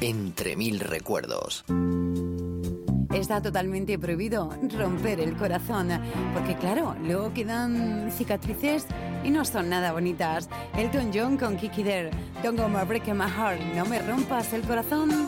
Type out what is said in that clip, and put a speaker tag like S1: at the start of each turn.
S1: entre mil recuerdos.
S2: Está totalmente prohibido romper el corazón, porque claro, luego quedan cicatrices y no son nada bonitas. Elton John con Kiki Dare, Don't Go Breaking My Heart, no me rompas el corazón.